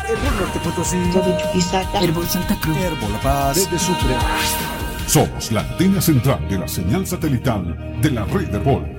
Herbol Norte Potosí. Chuquisaca. Herbol Santa Cruz. Herbol La Paz. Desde Sucre. Somos la antena central de la señal satelital de la red Herbol.